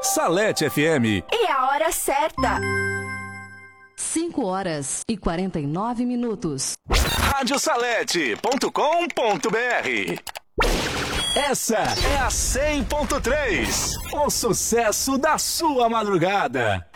Salete FM. E a hora certa. 5h49. Radiosalete.com.br. Essa é a 100.3, o sucesso da sua madrugada.